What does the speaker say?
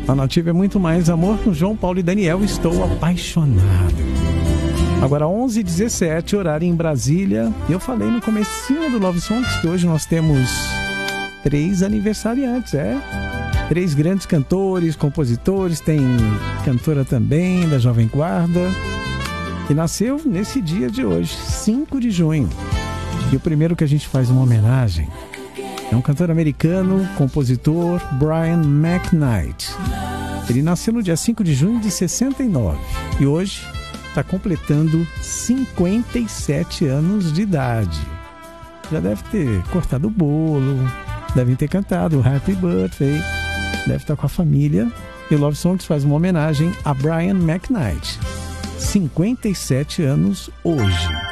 A Nativa é muito mais amor com João Paulo e Daniel. Estou apaixonado. Agora 11h17, horário em Brasília. Eu falei no comecinho do Love Songs que hoje nós temos 3 aniversariantes, 3 grandes cantores, compositores. Tem cantora também da Jovem Guarda, que nasceu nesse dia de hoje, 5 de junho. E o primeiro que a gente faz uma homenagem é um cantor americano, compositor, Brian McKnight. Ele nasceu no dia 5 de junho de 69 e hoje está completando 57 anos de idade. Já deve ter cortado o bolo, devem ter cantado o Happy Birthday, deve estar com a família. E o Love Songs faz uma homenagem a Brian McKnight. 57 anos hoje.